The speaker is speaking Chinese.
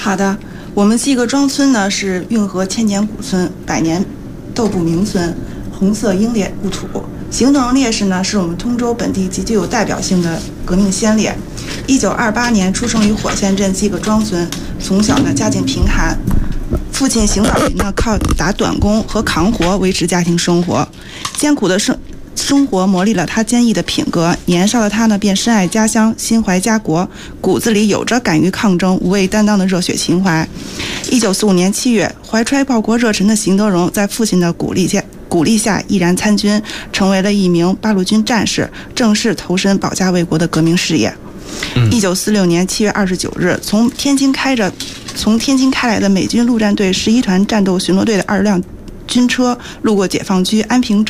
好的，我们西各庄村呢是运河千年古村，百年豆埠名村，红色英烈故土。邢德荣烈士呢是我们通州本地极具有代表性的革命先烈。1928年出生于火线镇西各庄村，从小呢家境贫寒，父亲邢老林呢靠打短工和扛活维持家庭生活，艰苦的生活磨砺了他坚毅的品格。年少的他呢便深爱家乡，心怀家国，骨子里有着敢于抗争、无畏担当的热血情怀。1945年7月，怀揣报国热忱的邢德荣在父亲的鼓励下毅然参军，成为了一名八路军战士，正式投身保家卫国的革命事业。1946年7月29日，从天津开来的美军陆战队11团战斗巡逻队的20辆军车路过解放区安平